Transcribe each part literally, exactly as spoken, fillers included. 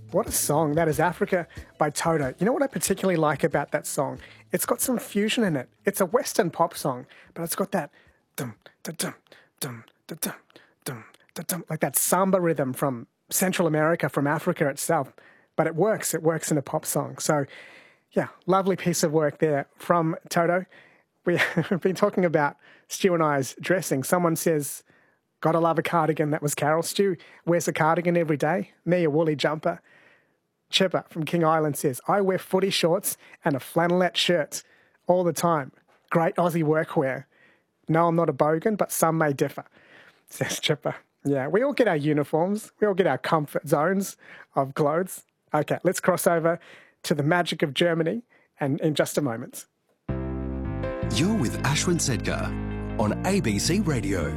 What a song. That is Africa by Toto. You know what I particularly like about that song? It's got some fusion in it. It's a Western pop song, but it's got that dum, da, dum, dum, da, dum, dum, da, dum, like that samba rhythm from Central America, from Africa itself. But it works. It works in a pop song. So, yeah, lovely piece of work there from Toto. We've been talking about Stu and I's dressing. Someone says, gotta love a cardigan. That was Carol. Stu wears a cardigan every day. Me, a woolly jumper. Chipper from King Island says, I wear footy shorts and a flannelette shirt all the time. Great Aussie workwear. No, I'm not a bogan, but some may differ, says Chipper. Yeah, we all get our uniforms. We all get our comfort zones of clothes. Okay, let's cross over to the magic of Germany and in just a moment. You're with Ashwin Sedkar on A B C Radio.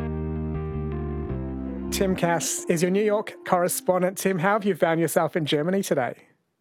Tim Cass is your New York correspondent. Tim, how have you found yourself in Germany today?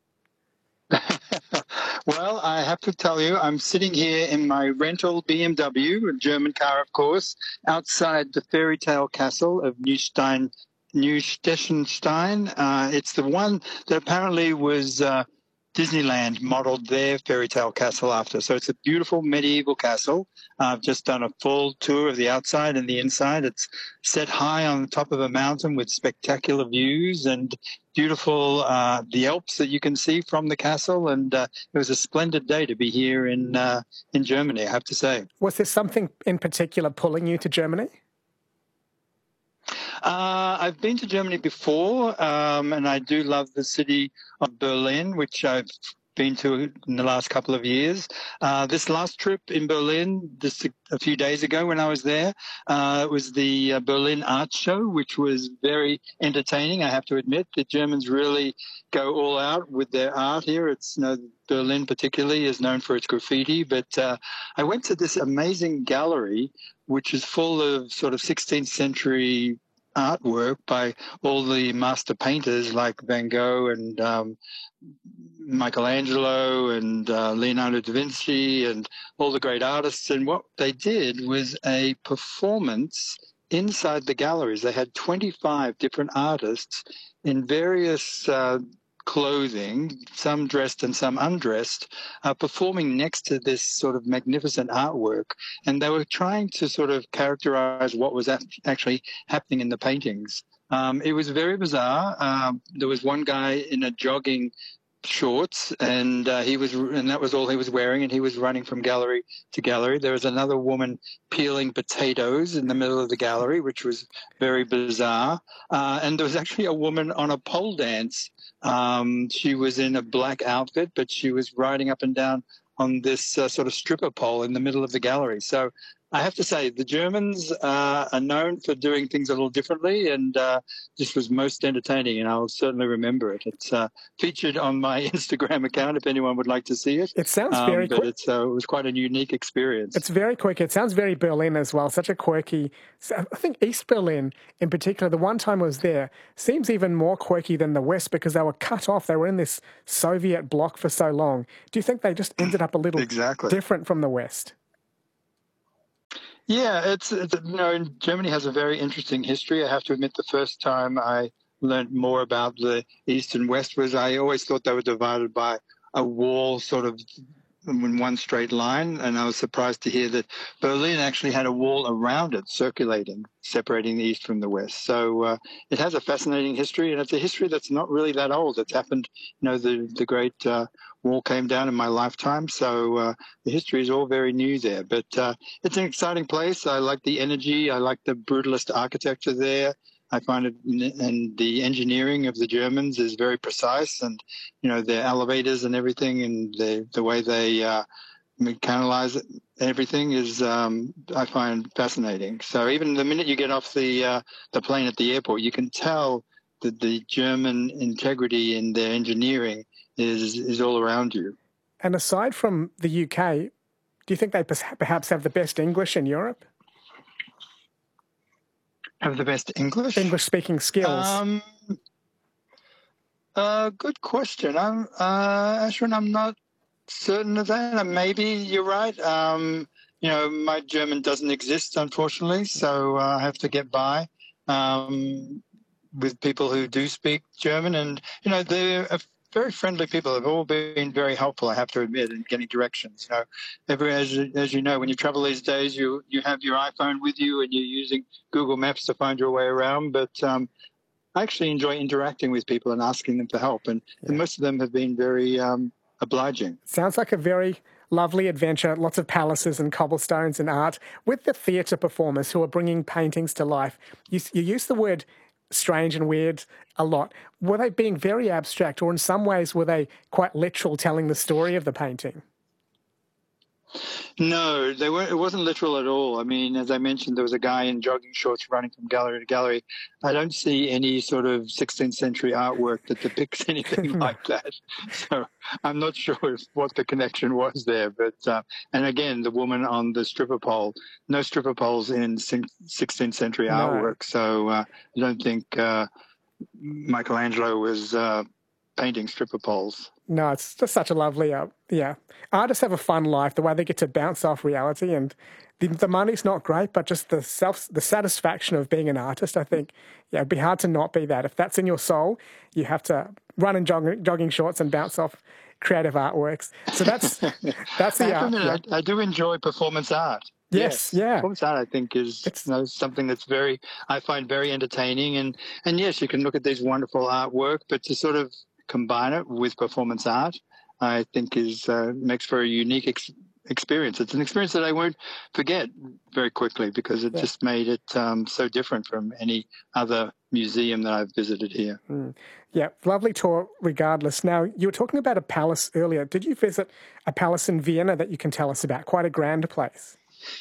Well, I have to tell you, I'm sitting here in my rental B M W, a German car, of course, outside the fairy tale castle of Neustein, Neusteschenstein. Uh, it's the one that apparently was uh, Disneyland modeled their fairy tale castle after. So it's a beautiful medieval castle. Uh, I've just done a full tour of the outside and the inside. It's set high on the top of a mountain with spectacular views and beautiful uh, the Alps that you can see from the castle. And uh, it was a splendid day to be here in uh, in Germany, I have to say. Was there something in particular pulling you to Germany? Uh, I've been to Germany before, um, and I do love the city of Berlin, which I've been to in the last couple of years. Uh, this last trip in Berlin, just a, a few days ago when I was there, uh, it was the uh, Berlin Art Show, which was very entertaining, I have to admit. The Germans really go all out with their art here. It's, you know, Berlin particularly is known for its graffiti, but uh, I went to this amazing gallery, which is full of sort of sixteenth century artwork by all the master painters like Van Gogh and um, Michelangelo and uh, Leonardo da Vinci and all the great artists. And what they did was a performance inside the galleries. They had twenty-five different artists in various uh, clothing, some dressed and some undressed, uh, performing next to this sort of magnificent artwork. And they were trying to sort of characterize what was actually happening in the paintings. Um, it was very bizarre. Um, there was one guy in a jogging shorts, and uh, he was, and that was all he was wearing, and he was running from gallery to gallery. There was another woman peeling potatoes in the middle of the gallery, which was very bizarre. Uh, and there was actually a woman on a pole dance. Um, she was in a black outfit, but she was riding up and down on this uh, sort of stripper pole in the middle of the gallery. So I have to say, the Germans uh, are known for doing things a little differently, and uh, this was most entertaining, and I'll certainly remember it. It's uh, featured on my Instagram account if anyone would like to see it. It sounds um, very but quick. It's, uh, it was quite a unique experience. It's very quick. It sounds very Berlin as well, such a quirky... I think East Berlin in particular, the one time I was there, seems even more quirky than the West because they were cut off. They were in this Soviet bloc for so long. Do you think they just ended up a little exactly. different from the West? Yeah, it's, it's you know, Germany has a very interesting history. I have to admit, the first time I learned more about the East and West was I always thought they were divided by a wall sort of in one straight line, and I was surprised to hear that Berlin actually had a wall around it circulating, separating the East from the West. So uh, it has a fascinating history, and it's a history that's not really that old. It's happened, you know, the, the great uh, wall came down in my lifetime, so uh, the history is all very new there. But uh, it's an exciting place. I like the energy. I like the brutalist architecture there. I find it, and the engineering of the Germans is very precise, and you know their elevators and everything, and the the way they uh, mechanalize everything is um, I find fascinating. So even the minute you get off the uh, the plane at the airport, you can tell that the German integrity in their engineering is is all around you. And aside from the U K, do you think they perhaps have the best English in Europe? Have the best English? English-speaking skills. Um, uh, good question. I'm, uh, Ashwin, I'm not certain of that. Uh, maybe you're right. Um, you know, my German doesn't exist, unfortunately, so uh, I have to get by. Um, with people who do speak German, and you know they're a very friendly people. Have all been very helpful, I have to admit, in getting directions. You know, every as, as you know, when you travel these days, you you have your iPhone with you and you're using Google Maps to find your way around. But um, I actually enjoy interacting with people and asking them for help, and, yeah. and most of them have been very um, obliging. Sounds like a very lovely adventure, lots of palaces and cobblestones and art. With the theatre performers who are bringing paintings to life, you, you use the word strange and weird a lot. Were they being very abstract, or in some ways were they quite literal, telling the story of the painting? No, they were. It wasn't literal at all. I mean, as I mentioned, there was a guy in jogging shorts running from gallery to gallery. I don't see any sort of sixteenth century artwork that depicts anything like that. So I'm not sure if, what the connection was there. But uh, and again, the woman on the stripper pole. No stripper poles in sixteenth century no. artwork. So uh, I don't think uh, Michelangelo was uh, painting stripper poles. No, it's just such a lovely, uh, yeah. Artists have a fun life, the way they get to bounce off reality, and the, the money's not great, but just the self, the satisfaction of being an artist, I think, yeah, it'd be hard to not be that. If that's in your soul, you have to run in jog, jogging shorts and bounce off creative artworks. So that's that's the art. Yeah. I, I do enjoy performance art. Yes, yes, yeah. Performance art, I think, is it's, you know, something that's very, I find very entertaining, and and yes, you can look at these wonderful artwork, but to sort of combine it with performance art, I think is uh, makes for a unique ex- experience. It's an experience that I won't forget very quickly because it yeah. just made it um, so different from any other museum that I've visited here. Mm. Yeah, lovely tour regardless. Now, you were talking about a palace earlier. Did you visit a palace in Vienna that you can tell us about? Quite a grand place.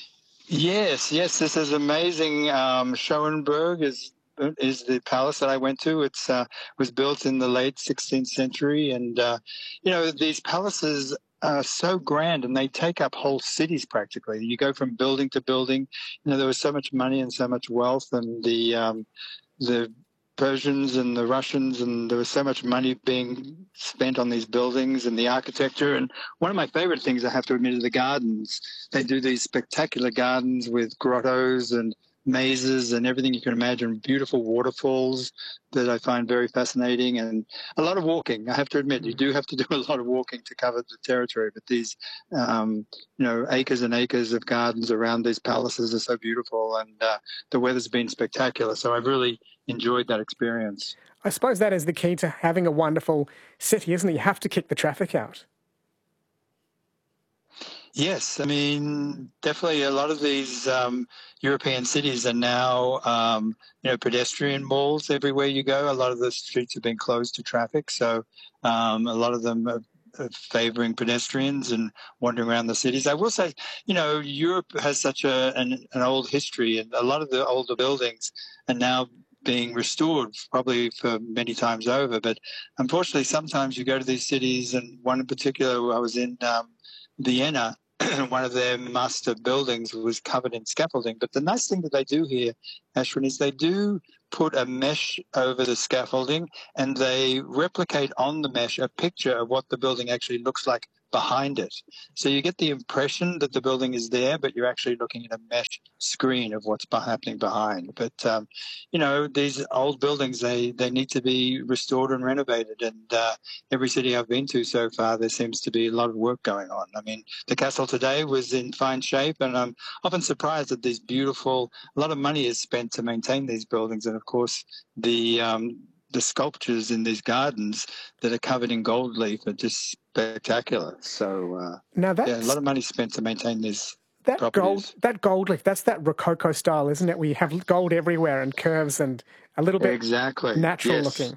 Yes, yes. This is amazing. Um, Schönberg is is the palace that I went to. It's uh, was built in the late sixteenth century, and uh, you know, these palaces are so grand, and they take up whole cities practically. You go from building to building. You know, there was so much money and so much wealth, and the um, the Persians and the Russians, and there was so much money being spent on these buildings and the architecture. And one of my favorite things, I have to admit, are the gardens. They do these spectacular gardens with grottos and mazes and everything you can imagine, beautiful waterfalls that I find very fascinating, and a lot of walking. I have to admit, you do have to do a lot of walking to cover the territory, but these, um, you know, acres and acres of gardens around these palaces are so beautiful, and uh, the weather's been spectacular. So I've really enjoyed that experience. I suppose that is the key to having a wonderful city, isn't it? You have to kick the traffic out. Yes, I mean, definitely a lot of these um, European cities are now, um, you know, pedestrian malls everywhere you go. A lot of the streets have been closed to traffic, so um, a lot of them are, are favoring pedestrians and wandering around the cities. I will say, you know, Europe has such a an, an old history, and a lot of the older buildings are now being restored probably for many times over. But unfortunately, sometimes you go to these cities, and one in particular, I was in um, Vienna, one of their master buildings was covered in scaffolding. But the nice thing that they do here, Ashwin, is they do put a mesh over the scaffolding, and they replicate on the mesh a picture of what the building actually looks like behind it. So you get the impression that the building is there, but you're actually looking at a mesh screen of what's happening behind. But, um, you know, these old buildings, they, they need to be restored and renovated. And uh, every city I've been to so far, there seems to be a lot of work going on. I mean, the castle today was in fine shape, and I'm often surprised that these beautiful, a lot of money is spent to maintain these buildings. And, of course, the um, the sculptures in these gardens that are covered in gold leaf are just spectacular. So, uh, now that's, yeah, a lot of money spent to maintain these that properties. Gold, that gold leaf, that's that Rococo style, isn't it? Where you have gold everywhere and curves and a little bit exactly. natural yes. looking.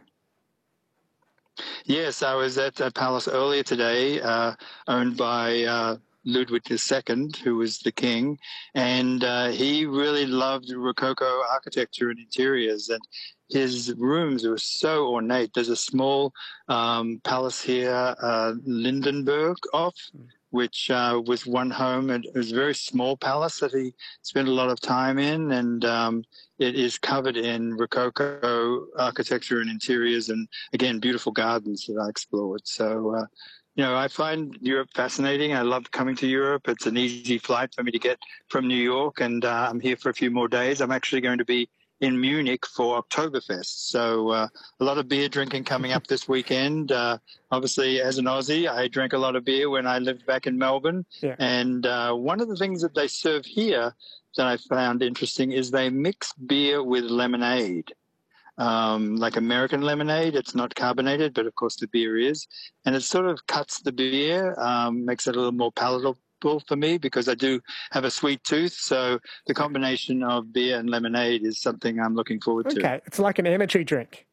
Yes, I was at a palace earlier today, uh, owned by uh, Ludwig the Second, who was the king, and uh, he really loved Rococo architecture and interiors, and his rooms were so ornate. There's a small um, palace here, uh, Lindenberg off, which uh, was one home, and it was a very small palace that he spent a lot of time in, and um, it is covered in Rococo architecture and interiors, and again, beautiful gardens that I explored. So, uh, you know, I find Europe fascinating. I love coming to Europe. It's an easy flight for me to get from New York, and uh, I'm here for a few more days. I'm actually going to be in Munich for Oktoberfest. So uh, a lot of beer drinking coming up this weekend. Uh, obviously, as an Aussie, I drank a lot of beer when I lived back in Melbourne. Yeah. And uh, one of the things that they serve here that I found interesting is they mix beer with lemonade. Um, like American lemonade, it's not carbonated, but of course the beer is. And it sort of cuts the beer, um, makes it a little more palatable for me because I do have a sweet tooth. So the combination of beer and lemonade is something I'm looking forward to. Okay, it's like an energy drink.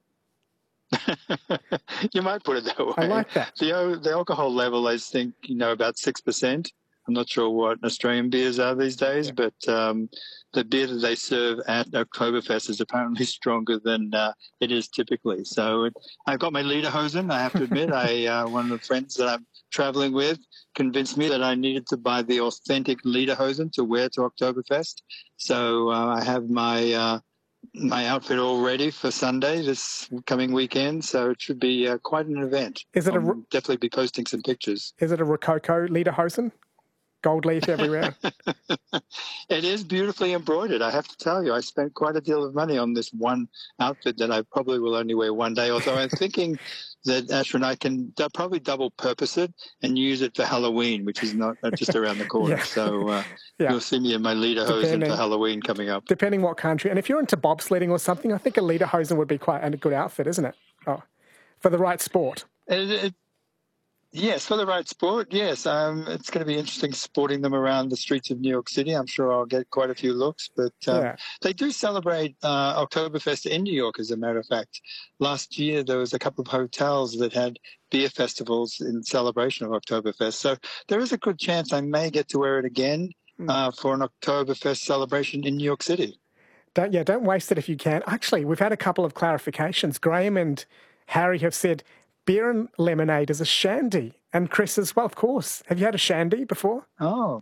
You might put it that way. I like that. The, the alcohol level, I think, you know, about six percent. I'm not sure what Australian beers are these days, yeah. but um, the beer that they serve at Oktoberfest is apparently stronger than uh, it is typically. So it, I've got my Lederhosen, I have to admit. I uh, one of the friends that I'm traveling with convinced me that I needed to buy the authentic Lederhosen to wear to Oktoberfest. So uh, I have my uh, my outfit all ready for Sunday, this coming weekend. So it should be uh, quite an event. Is it I'll a, definitely be posting some pictures. Is it a Rococo Lederhosen? Gold leaf everywhere. It is beautifully embroidered. I have to tell you, I spent quite a deal of money on this one outfit that I probably will only wear one day. Although I'm thinking that Ash and I can d- probably double purpose it and use it for Halloween, which is not uh, just around the corner. Yeah. So uh, yeah. You'll see me in my Lederhosen for Halloween coming up. Depending what country. And if you're into bobsledding or something, I think a Lederhosen would be quite a good outfit, isn't it? Oh, for the right sport. It, it, Yes, for the right sport, yes. Um, it's going to be interesting sporting them around the streets of New York City. I'm sure I'll get quite a few looks. But um, yeah. they do celebrate uh, Oktoberfest in New York, as a matter of fact. Last year, there was a couple of hotels that had beer festivals in celebration of Oktoberfest. So there is a good chance I may get to wear it again uh, for an Oktoberfest celebration in New York City. Don't, yeah, don't waste it if you can. Actually, we've had a couple of clarifications. Graham and Harry have said beer and lemonade is a shandy. And Chris as well, of course. Have you had a shandy before? Oh.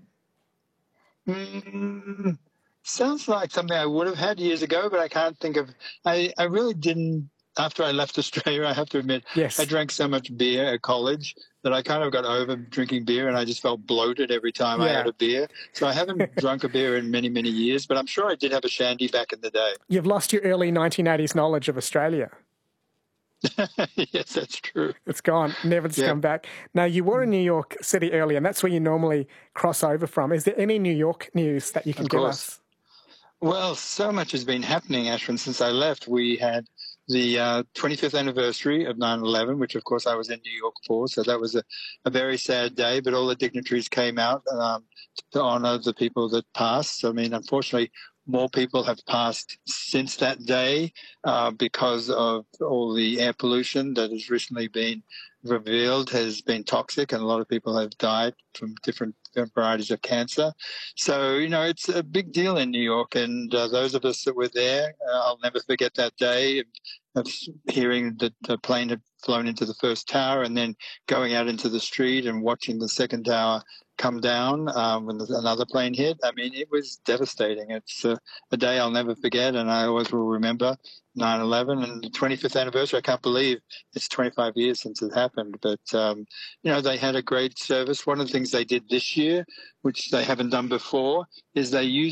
Mm, sounds like something I would have had years ago, but I can't think of... I, I really didn't... After I left Australia, I have to admit, yes. I drank so much beer at college that I kind of got over drinking beer, and I just felt bloated every time yeah. I had a beer. So I haven't drunk a beer in many, many years, but I'm sure I did have a shandy back in the day. You've lost your early nineteen eighties knowledge of Australia. Yes, that's true. It's gone, never to yeah. come back. Now, you were in New York City earlier, and that's where you normally cross over from. Is there any New York news that you can of give course. us? Well, so much has been happening, Ashwin, since I left. We had the uh, twenty-fifth anniversary of nine eleven, which, of course, I was in New York for. So that was a, a very sad day, but all the dignitaries came out um, to honor the people that passed. I mean, unfortunately, more people have passed since that day uh, because of all the air pollution that has recently been revealed has been toxic, and a lot of people have died from different varieties of cancer. So, you know, it's a big deal in New York, and uh, those of us that were there, uh, I'll never forget that day of hearing that the plane had flown into the first tower and then going out into the street and watching the second tower come down um, when another plane hit. I mean, it was devastating. It's uh, a day I'll never forget, and I always will remember nine eleven and the twenty-fifth anniversary. I can't believe it's twenty-five years since it happened. But, um, you know, they had a great service. One of the things they did this year, which they haven't done before, is they used